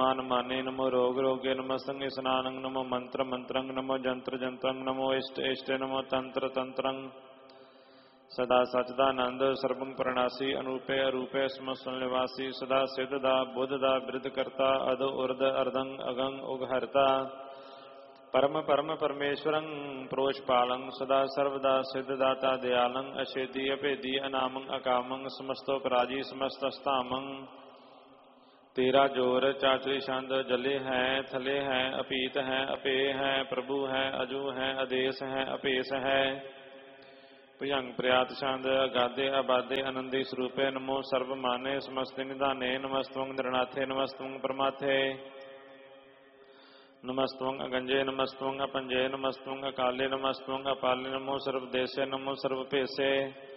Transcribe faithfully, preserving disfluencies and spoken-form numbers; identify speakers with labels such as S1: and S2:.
S1: मान माने नमो रोग रोगे नमो संग स्नानं नमो मंत्र मंत्रं नमो जंत्र जंत्रं नमो इष्ट इष्ट नमो तंत्र तंत्रं सदा सचदानंद सर्वं प्रणासी अनूपे अरूपे समस्त निवासी सदा सिद्धदा बुद्धदा वृद्ध करता अद उर्द अर्धं अगं उगहर्ता परम परम परमेश्वरं प्रोषपालं सदा सर्वदा सिद्धदाता दयालं अशेदी अभेदी अनामं अकामं समस्तोपराजी समस्तस्तामं तेरा जोर चाचरी छंद जले है थले है अपीत है अपे है प्रभु है अजू है आदेश है अपेस है भुजंग प्रयात छंद अगाधे अबाधे आनंदी स्वरूपे नमो सर्व माने समस्त निधाने नमस्तवं नृनाथे नमस्तवं परमाथे नमस्तवं अगंजे नमस्तवं अपंजे नमस्तवं अकाले नमस्तवं अपाले नमो सर्वदेशे नमो सर्वपेशे